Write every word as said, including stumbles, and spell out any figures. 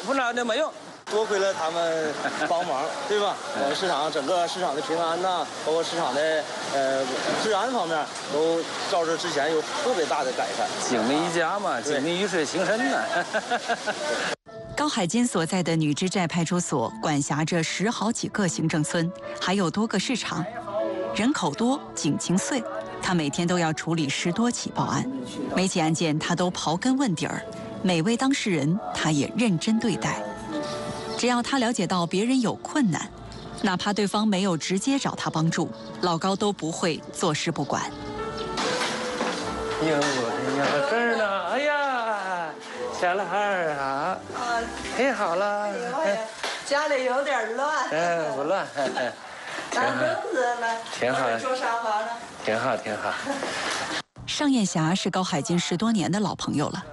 扶哪都没用。 多亏了他们帮忙，对吧？呃，市场整个市场的平安呐，包括市场的呃治安方面，都照着之前有特别大的改善。 警民一家嘛，警民鱼水情深呐。 高海金所在的女之寨派出所管辖着十好几个行政村，还有多个市场，人口多，警情碎。他每天都要处理十多起报案，每起案件他都刨根问底儿，每位当事人他也认真对待。只要他了解到别人有困难，哪怕对方没有直接找他帮助，老高都不会坐视不管。 哟，有事儿呢？哎呀，小老汉儿啊，嘿，好了。 哎呀，家里有点乱。 哎，不乱， 拿凳子了， 挺好， 坐沙发了， 挺好，挺好。 尚艳霞是高海金十多年的老朋友了。